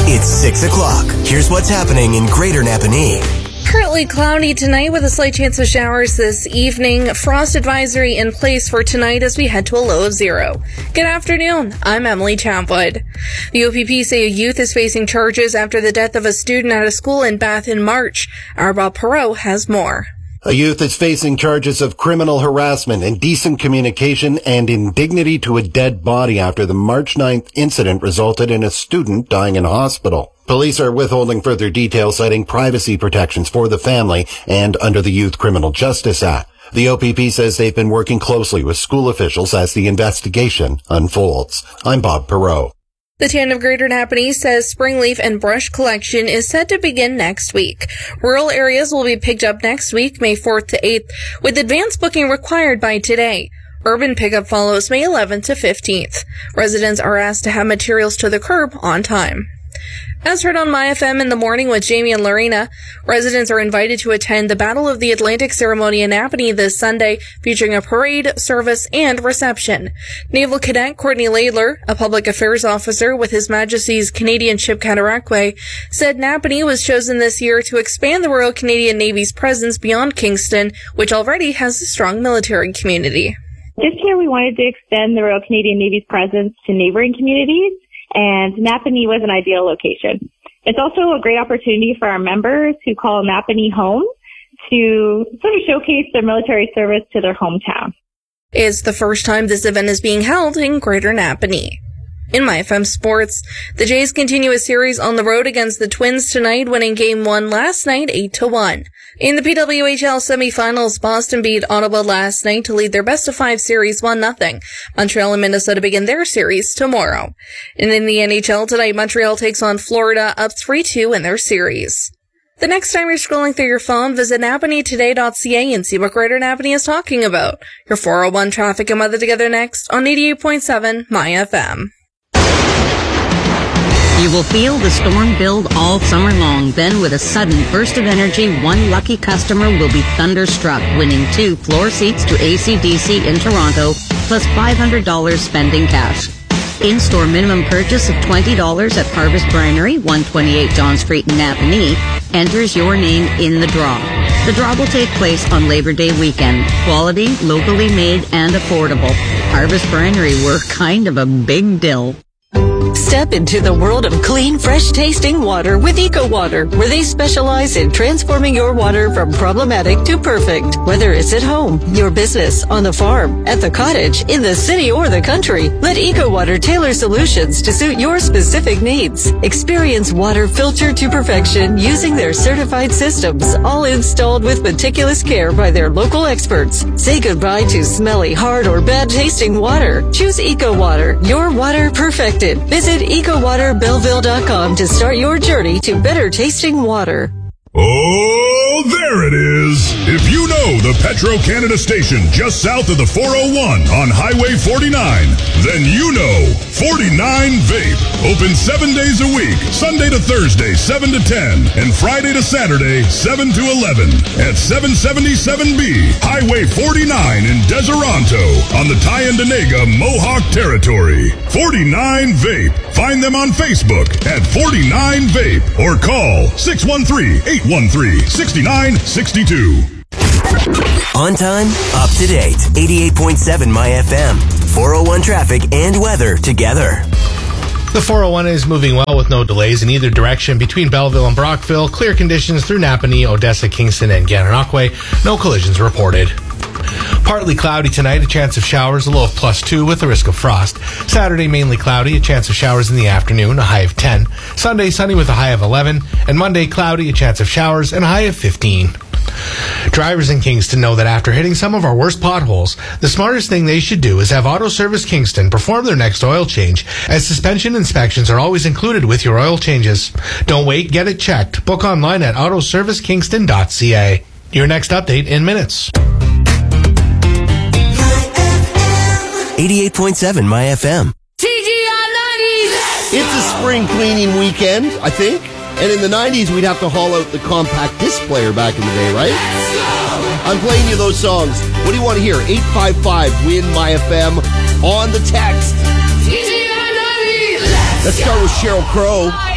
It's 6 o'clock. Here's what's happening in Greater Napanee. Currently cloudy tonight with a slight chance of showers this evening. Frost advisory in place for tonight as we head to a low of 0. Good afternoon. I'm Emily Chapwood. The OPP say a youth is facing charges after the death of a student at a school in Bath in March. Our Bob Perot has more. A youth is facing charges of criminal harassment, indecent communication, and indignity to a dead body after the March 9th incident resulted in a student dying in hospital. Police are withholding further details, citing privacy protections for the family and under the Youth Criminal Justice Act. The OPP says they've been working closely with school officials as the investigation unfolds. I'm Bob Perot. The Town of Greater Napanee says spring leaf and brush collection is set to begin next week. Rural areas will be picked up next week, May 4th to 8th, with advance booking required by today. Urban pickup follows May 11th to 15th. Residents are asked to have materials to the curb on time. As heard on MyFM in the morning with Jamie and Lorena, residents are invited to attend the Battle of the Atlantic ceremony in Napanee this Sunday, featuring a parade, service, and reception. Naval Cadet Courtney Laidler, a public affairs officer with His Majesty's Canadian ship Cataraqui, said Napanee was chosen this year to expand the Royal Canadian Navy's presence beyond Kingston, which already has a strong military community. This year we wanted to extend the Royal Canadian Navy's presence to neighboring communities, and Napanee was an ideal location. It's also a great opportunity for our members who call Napanee home to sort of showcase their military service to their hometown. It's the first time this event is being held in Greater Napanee. In MyFM Sports, the Jays continue a series on the road against the Twins tonight, winning Game 1 last night 8-1. In the PWHL semifinals, Boston beat Ottawa last night to lead their best-of-5 series 1-0. Montreal and Minnesota begin their series tomorrow. And in the NHL tonight, Montreal takes on Florida up 3-2 in their series. The next time you're scrolling through your phone, visit napaneetoday.ca and see what Greater Napanee is talking about. Your 401 traffic and weather together next on 88.7 MyFM. You will feel the storm build all summer long. Then, with a sudden burst of energy, one lucky customer will be thunderstruck, winning 2 floor seats to AC/DC in Toronto, plus $500 spending cash. In-store minimum purchase of $20 at Harvest Brinery, 128 John Street in Napanee, enters your name in the draw. The draw will take place on Labor Day weekend. Quality, locally made, and affordable. Harvest Brinery, we're kind of a big deal. Step into the world of clean, fresh-tasting water with EcoWater, where they specialize in transforming your water from problematic to perfect. Whether it's at home, your business, on the farm, at the cottage, in the city, or the country, let EcoWater tailor solutions to suit your specific needs. Experience water filtered to perfection using their certified systems, all installed with meticulous care by their local experts. Say goodbye to smelly, hard, or bad-tasting water. Choose EcoWater, your water perfected. Visit EcoWaterBelleville.com to start your journey to better tasting water. Oh, there it is. If you know the Petro-Canada station just south of the 401 on Highway 49, then you know 49 Vape. Open 7 days a week, Sunday to Thursday, 7 to 10, and Friday to Saturday, 7 to 11, at 777B, Highway 49 in Deseronto, on the Tyendinaga Mohawk Territory. 49 Vape. Find them on Facebook at 49 Vape or call 613-813-6962. On time, up to date. 88.7 MyFM. 401 traffic and weather together. The 401 is moving well with no delays in either direction between Belleville and Brockville. Clear conditions through Napanee, Odessa, Kingston, and Gananoque. No collisions reported. Partly cloudy tonight, a chance of showers, a low of +2 with a risk of frost. Saturday, mainly cloudy, a chance of showers in the afternoon, a high of 10. Sunday, sunny with a high of 11. And Monday, cloudy, a chance of showers, and a high of 15. Drivers in Kingston know that after hitting some of our worst potholes, the smartest thing they should do is have Auto Service Kingston perform their next oil change, as suspension inspections are always included with your oil changes. Don't wait, get it checked. Book online at autoservicekingston.ca. Your next update in minutes. 88.7 MyFM. It's a spring cleaning weekend, I think. And in the 90s, we'd have to haul out the compact disc player back in the day, right? I'm playing you those songs. What do you want to hear? 855-WIN-MyFM on the text. Let's start with Sheryl Crow.